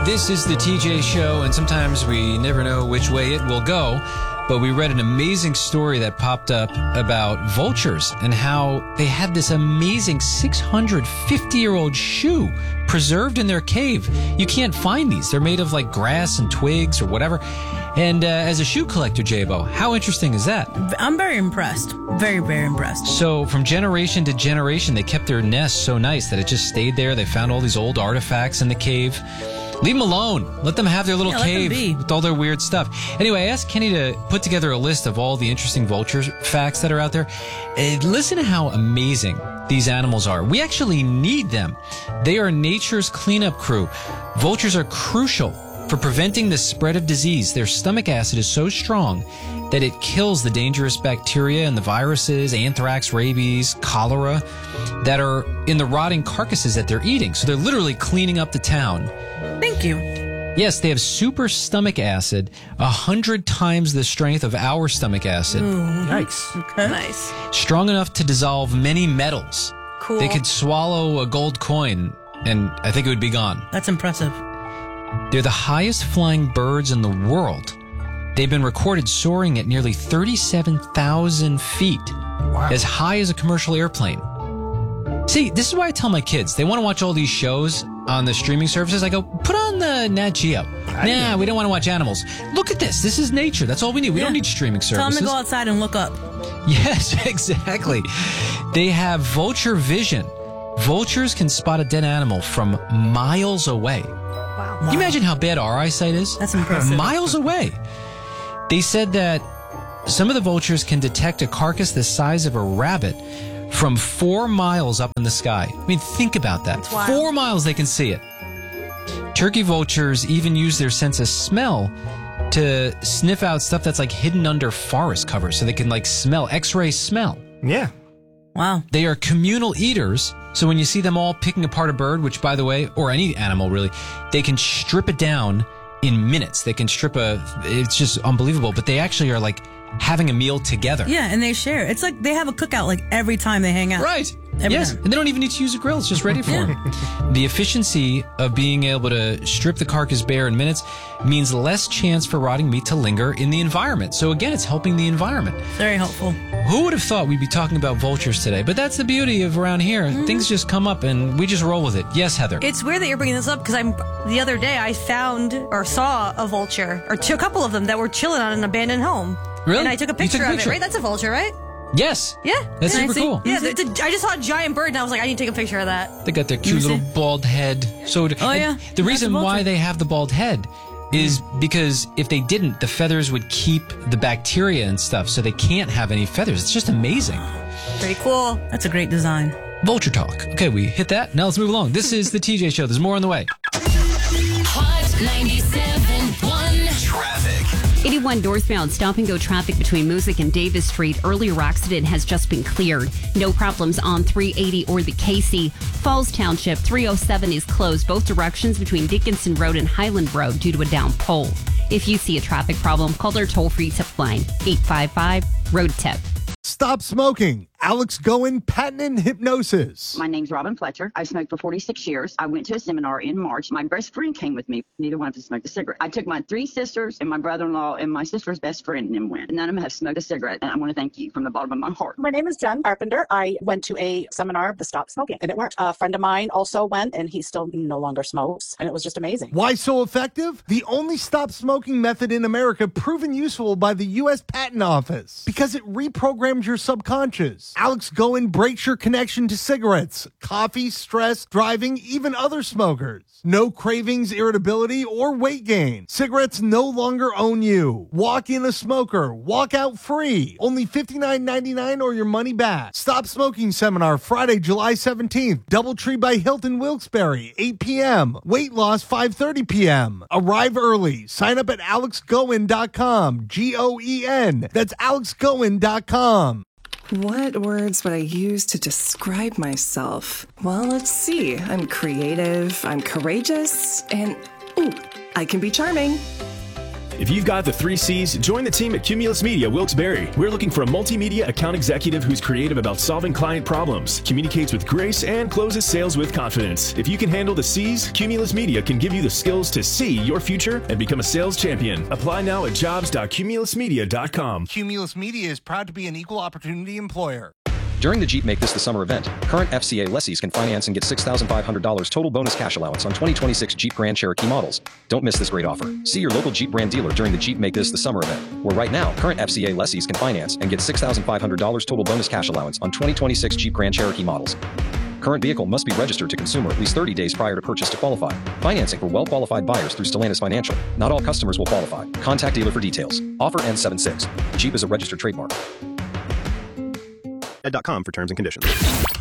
This is the TJ Show, and sometimes we never know which way it will go. But we read an amazing story that popped up about vultures and how they had this amazing 650-year-old shoe preserved in their cave. You can't find these. They're made of like grass and twigs or whatever. And as a shoe collector, Jabo, how interesting is that? I'm very impressed. Very, very impressed. So from generation to generation, they kept their nest so nice that it just stayed there. They found all these old artifacts in the cave. Leave them alone. Let them have their little cave with all their weird stuff. Anyway, I asked Kenny to put together a list of all the interesting vulture facts that are out there. Listen to how amazing these animals are. We actually need them. They are nature's cleanup crew. Vultures are crucial for preventing the spread of disease. Their stomach acid is so strong that it kills the dangerous bacteria and the viruses, anthrax, rabies, cholera, that are in the rotting carcasses that they're eating. So they're literally cleaning up the town. Thank you. Yes, they have super stomach acid, 100 times the strength of our stomach acid. Nice. Okay. Nice. Strong enough to dissolve many metals. Cool. They could swallow a gold coin, and I think it would be gone. That's impressive. They're the highest flying birds in the world. They've been recorded soaring at nearly 37,000 feet, as high as a commercial airplane. See, this is why I tell my kids, they want to watch all these shows on the streaming services. I go, put on the Nat Geo. Nah, we don't want to watch animals. Look at this. This is nature. That's all we need. We don't need streaming services. Tell them to go outside and look up. Yes, exactly. They have vulture vision. Vultures can spot a dead animal from miles away. Wow. Can you imagine how bad our eyesight is? That's impressive. Miles away. They said that some of the vultures can detect a carcass the size of a rabbit from 4 miles up in the sky. I mean, think about that. 4 miles they can see it. Turkey vultures even use their sense of smell to sniff out stuff that's like hidden under forest cover, so they can like smell, X-ray smell. Yeah. Wow. They are communal eaters, so when you see them all picking apart a bird, which by the way, or any animal really, they can strip it down in minutes. They can strip it's just unbelievable, but they actually are like having a meal together. Yeah, and they share. It's like they have a cookout like every time they hang out. Right. Yes, and they don't even need to use a grill. It's just ready for them. The efficiency of being able to strip the carcass bare in minutes means less chance for rotting meat to linger in the environment. So again, it's helping the environment. Very helpful. Who would have thought we'd be talking about vultures today? But that's the beauty of around here. Things just come up and we just roll with it. Yes, Heather. It's weird that you're bringing this up because the other day I found or saw a vulture, or a couple of them that were chilling on an abandoned home. Really? And I took a picture of it, right? That's a vulture, right? Yes. Yeah. That's super cool. Yeah, I just saw a giant bird and I was like, I need to take a picture of that. They got their cute little bald head. The reason why they have the bald head is because if they didn't, the feathers would keep the bacteria and stuff, so they can't have any feathers. It's just amazing. Pretty cool. That's a great design. Vulture talk. Okay, we hit that. Now let's move along. This is the TJ Show. There's more on the way. Hot 97.1 Traffic. 81 northbound stop-and-go traffic between Music and Davis Street. Earlier accident has just been cleared. No problems on 380 or the Casey. Falls Township 307 is closed both directions between Dickinson Road and Highland Road due to a down pole. If you see a traffic problem, call their toll-free tip line, 855-ROAD-TIP. Stop smoking. Alex Goen, patent and hypnosis. My name's Robin Fletcher. I've smoked for 46 years. I went to a seminar in March. My best friend came with me. Neither one of us smoked a cigarette. I took my 3 sisters and my brother-in-law and my sister's best friend and went. None of them have smoked a cigarette, and I want to thank you from the bottom of my heart. My name is Jen Carpenter. I went to a seminar of the Stop Smoking, and it worked. A friend of mine also went, and he still no longer smokes, and it was just amazing. Why so effective? The only stop smoking method in America proven useful by the U.S. Patent Office because it reprograms your subconscious. Alex Goen breaks your connection to cigarettes, coffee, stress, driving, even other smokers. No cravings, irritability, or weight gain. Cigarettes no longer own you. Walk in a smoker. Walk out free. Only $59.99 or your money back. Stop Smoking Seminar, Friday, July 17th. Doubletree by Hilton Wilkes-Barre, 8 p.m. Weight loss, 5:30 p.m. Arrive early. Sign up at alexgoen.com. Goen. That's alexgoen.com. What words would I use to describe myself? Well, let's see. I'm creative, I'm courageous, and, I can be charming. If you've got the 3 C's, join the team at Cumulus Media Wilkes-Barre. We're looking for a multimedia account executive who's creative about solving client problems, communicates with grace, and closes sales with confidence. If you can handle the C's, Cumulus Media can give you the skills to see your future and become a sales champion. Apply now at jobs.cumulusmedia.com. Cumulus Media is proud to be an equal opportunity employer. During the Jeep Make This the Summer event, current FCA lessees can finance and get $6,500 total bonus cash allowance on 2026 Jeep Grand Cherokee models. Don't miss this great offer. See your local Jeep brand dealer during the Jeep Make This the Summer event, where right now, current FCA lessees can finance and get $6,500 total bonus cash allowance on 2026 Jeep Grand Cherokee models. Current vehicle must be registered to consumer at least 30 days prior to purchase to qualify. Financing for well-qualified buyers through Stellantis Financial. Not all customers will qualify. Contact dealer for details. Offer ends 7/6. Jeep is a registered trademark. Ed.com for terms and conditions.